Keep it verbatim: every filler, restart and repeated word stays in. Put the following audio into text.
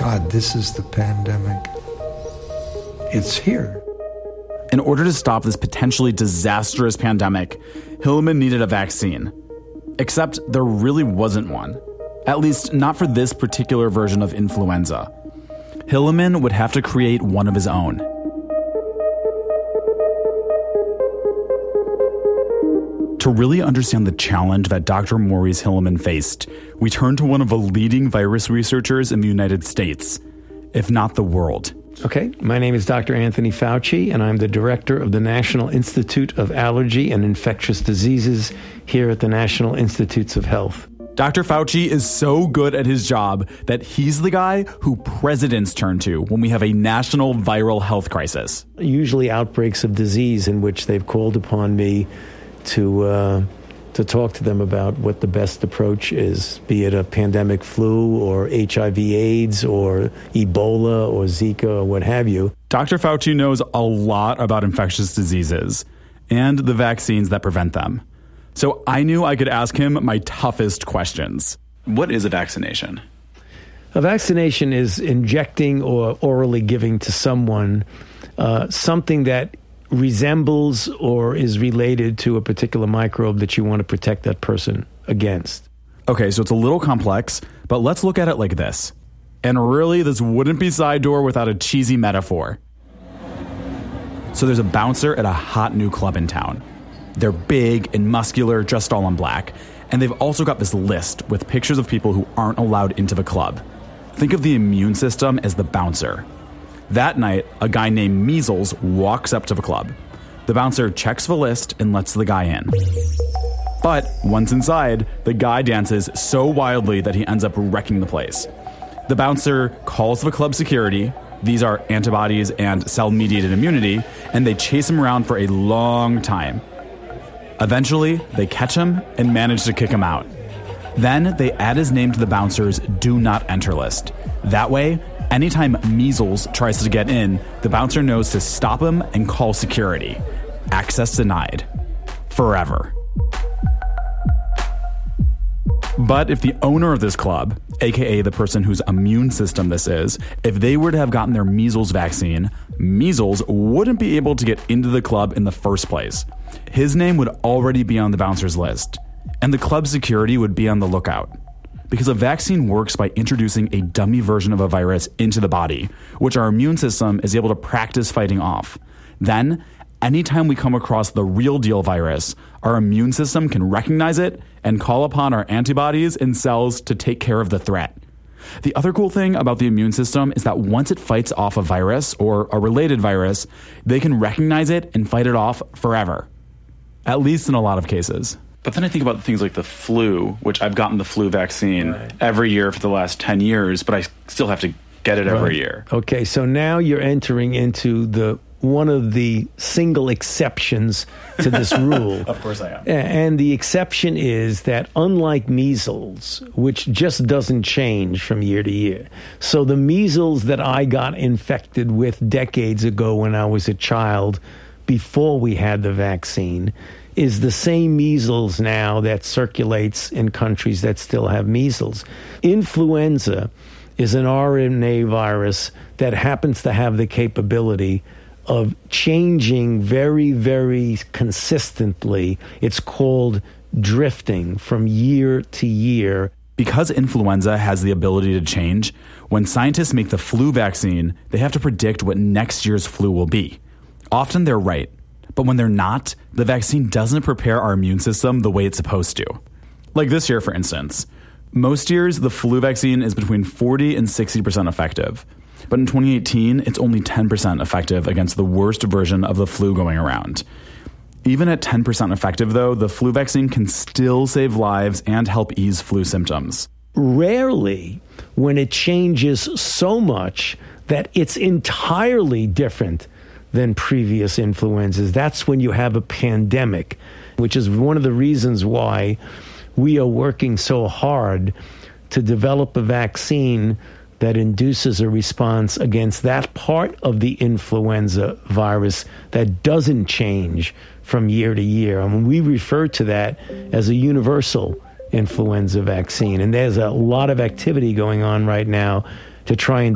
God, this is the pandemic. It's here. In order to stop this potentially disastrous pandemic, Hilleman needed a vaccine. Except there really wasn't one. At least not for this particular version of influenza. Hilleman would have to create one of his own. To really understand the challenge that Doctor Maurice Hilleman faced, we turn to one of the leading virus researchers in the United States, if not the world. Okay, my name is Doctor Anthony Fauci, and I'm the director of the National Institute of Allergy and Infectious Diseases here at the National Institutes of Health. Doctor Fauci is so good at his job that he's the guy who presidents turn to when we have a national viral health crisis. Usually outbreaks of disease in which they've called upon me to uh, to talk to them about what the best approach is, be it a pandemic flu or H I V AIDS or Ebola or Zika or what have you. Doctor Fauci knows a lot about infectious diseases and the vaccines that prevent them. So I knew I could ask him my toughest questions. What is a vaccination? A vaccination is injecting or orally giving to someone uh, something that resembles or is related to a particular microbe that you want to protect that person against. Okay, so it's a little complex, but let's look at it like this. And really, this wouldn't be Side Door without a cheesy metaphor. So there's a bouncer at a hot new club in town. They're big and muscular, dressed all in black. And they've also got this list with pictures of people who aren't allowed into the club. Think of the immune system as the bouncer. That night, a guy named Measles walks up to the club. The bouncer checks the list and lets the guy in. But once inside, the guy dances so wildly that he ends up wrecking the place. The bouncer calls the club security. These are antibodies and cell-mediated immunity, and they chase him around for a long time. Eventually, they catch him and manage to kick him out. Then they add his name to the bouncer's do not enter list. That way, anytime Measles tries to get in, the bouncer knows to stop him and call security. Access denied. Forever. But if the owner of this club, aka the person whose immune system this is, if they were to have gotten their measles vaccine, Measles wouldn't be able to get into the club in the first place. His name would already be on the bouncer's list, and the club security would be on the lookout. Because a vaccine works by introducing a dummy version of a virus into the body, which our immune system is able to practice fighting off. Then, anytime we come across the real deal virus, our immune system can recognize it and call upon our antibodies and cells to take care of the threat. The other cool thing about the immune system is that once it fights off a virus or a related virus, they can recognize it and fight it off forever. At least in a lot of cases. But then I think about things like the flu, which I've gotten the flu vaccine right. every year for the last ten years, but I still have to get it every right. year. Okay, so now you're entering into the one of the single exceptions to this rule. Of course I am. And the exception is that unlike measles, which just doesn't change from year to year, so the measles that I got infected with decades ago when I was a child, before we had the vaccine, is the same measles now that circulates in countries that still have measles. Influenza is an R N A virus that happens to have the capability of changing very, very consistently. It's called drifting from year to year. Because influenza has the ability to change, when scientists make the flu vaccine, they have to predict what next year's flu will be. Often they're right, but when they're not, the vaccine doesn't prepare our immune system the way it's supposed to. Like this year, for instance. Most years, the flu vaccine is between forty and sixty percent effective. But in twenty eighteen, it's only ten percent effective against the worst version of the flu going around. Even at ten percent effective, though, the flu vaccine can still save lives and help ease flu symptoms. Rarely, when it changes so much that it's entirely different than previous influenzas, that's when you have a pandemic, which is one of the reasons why we are working so hard to develop a vaccine that induces a response against that part of the influenza virus that doesn't change from year to year. I mean, we refer to that as a universal influenza vaccine. And there's a lot of activity going on right now to try and